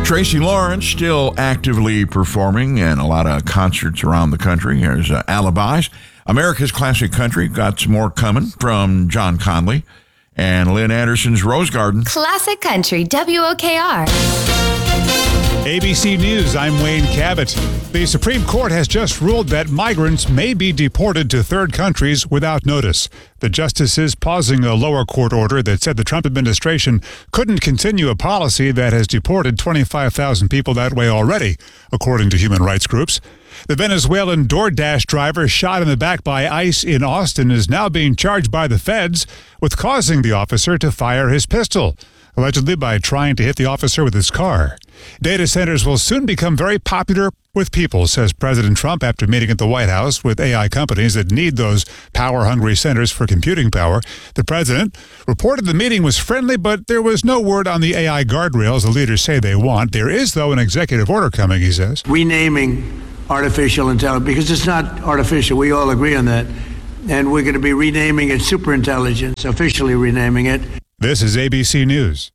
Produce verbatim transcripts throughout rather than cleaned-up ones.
Tracy Lawrence still actively performing in a lot of concerts around the country. Here's uh, Alibis. America's Classic Country. Got some more coming from John Conley and Lynn Anderson's Rose Garden. Classic Country, W O K R. A B C News, I'm Wayne Cabot. The Supreme Court has just ruled that migrants may be deported to third countries without notice. The justices pausing a lower court order that said the Trump administration couldn't continue a policy that has deported twenty-five thousand people that way already, according to human rights groups. The Venezuelan DoorDash driver shot in the back by ICE in Austin is now being charged by the feds with causing the officer to fire his pistol, allegedly by trying to hit the officer with his car. Data centers will soon become very popular with people, says President Trump after meeting at the White House with A I companies that need those power-hungry centers for computing power. The president reported the meeting was friendly, but there was no word on the A I guardrails the leaders say they want. There is, though, an executive order coming, he says. Renaming artificial intelligence, because it's not artificial. We all agree on that. And we're going to be renaming it superintelligence, officially renaming it. This is A B C News.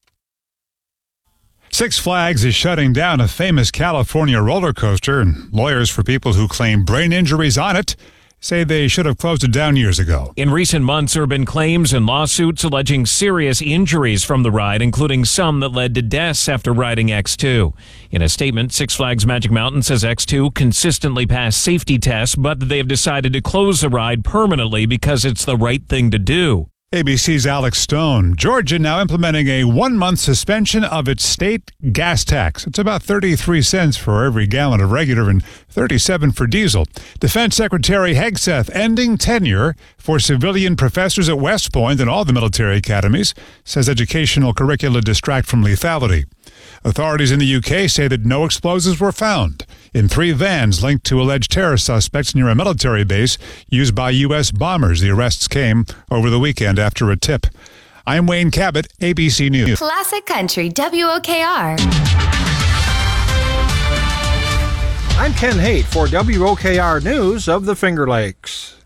Six Flags is shutting down a famous California roller coaster, and lawyers for people who claim brain injuries on it say they should have closed it down years ago. In recent months, there have been claims and lawsuits alleging serious injuries from the ride, including some that led to deaths after riding X two. In a statement, Six Flags Magic Mountain says X two consistently passed safety tests, but they have decided to close the ride permanently because it's the right thing to do. A B C's Alex Stone. Georgia now implementing a one-month suspension of its state gas tax. It's about thirty-three cents for every gallon of regular and thirty-seven for diesel. Defense Secretary Hegseth ending tenure for civilian professors at West Point and all the military academies, says educational curricula distract from lethality. Authorities in the U K say that no explosives were found in three vans linked to alleged terror suspects near a military base used by U S bombers. The arrests came over the weekend after a tip. I'm Wayne Cabot, A B C News. Classic Country, W O K R. I'm Ken Haight for W O K R News of the Finger Lakes.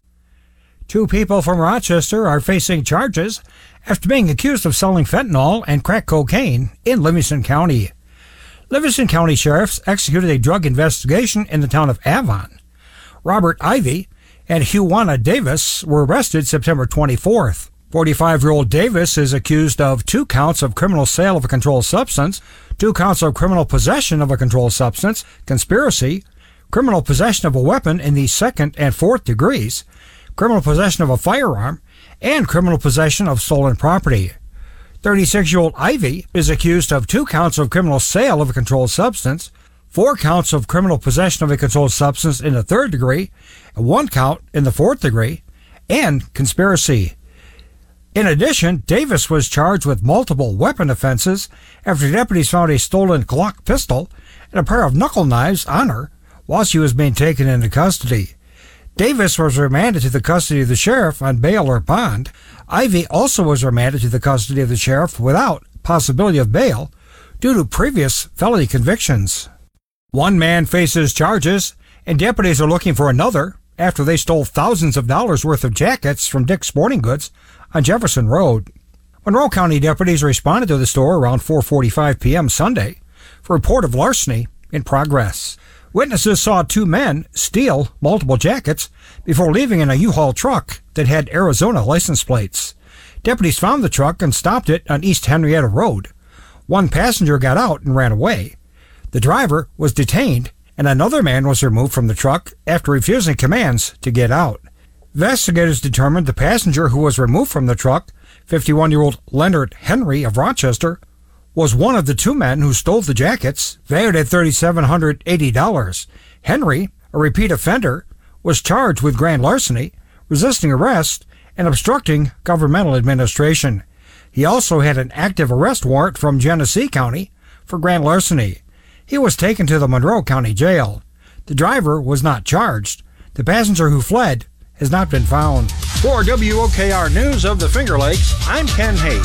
Two people from Rochester are facing charges after being accused of selling fentanyl and crack cocaine in Livingston County. Livingston County sheriffs executed a drug investigation in the town of Avon. Robert Ivy and Huwana Davis were arrested September twenty-fourth. forty-five-year-old Davis is accused of two counts of criminal sale of a controlled substance, two counts of criminal possession of a controlled substance, conspiracy, criminal possession of a weapon in the second and fourth degrees, criminal possession of a firearm, and criminal possession of stolen property. thirty-six-year-old Ivy is accused of two counts of criminal sale of a controlled substance, four counts of criminal possession of a controlled substance in the third degree, and one count in the fourth degree, and conspiracy. In addition, Davis was charged with multiple weapon offenses after deputies found a stolen Glock pistol and a pair of knuckle knives on her while she was being taken into custody. Davis was remanded to the custody of the sheriff on bail or bond. Ivy also was remanded to the custody of the sheriff without possibility of bail due to previous felony convictions. One man faces charges, and deputies are looking for another after they stole thousands of dollars worth of jackets from Dick's Sporting Goods on Jefferson Road. Monroe County deputies responded to the store around four forty-five p.m. Sunday for a report of larceny in progress. Witnesses saw two men steal multiple jackets before leaving in a U-Haul truck that had Arizona license plates. Deputies found the truck and stopped it on East Henrietta Road. One passenger got out and ran away. The driver was detained, and another man was removed from the truck after refusing commands to get out. Investigators determined the passenger who was removed from the truck, fifty-one-year-old Leonard Henry of Rochester, was one of the two men who stole the jackets, valued at three thousand seven hundred eighty dollars. Henry, a repeat offender, was charged with grand larceny, resisting arrest, and obstructing governmental administration. He also had an active arrest warrant from Genesee County for grand larceny. He was taken to the Monroe County Jail. The driver was not charged. The passenger who fled has not been found. For W O K R News of the Finger Lakes, I'm Ken Haight.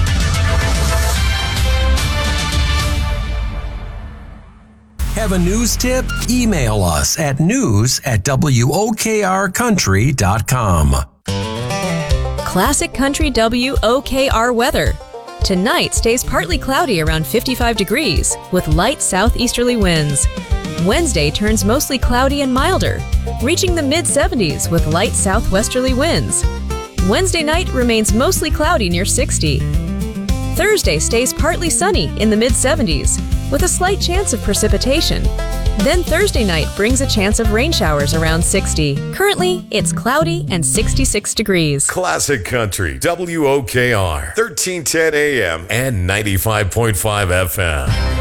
Have a news tip? Email us at news at W O K R country dot com. Classic Country W O K R weather. Tonight stays partly cloudy around fifty-five degrees with light southeasterly winds. Wednesday turns mostly cloudy and milder, reaching the mid seventies with light southwesterly winds. Wednesday night remains mostly cloudy near sixty. Thursday stays partly sunny in the mid seventies with a slight chance of precipitation. Then Thursday night brings a chance of rain showers around sixty. Currently, it's cloudy and sixty-six degrees. Classic Country, W O K R, thirteen ten A M and ninety-five point five F M.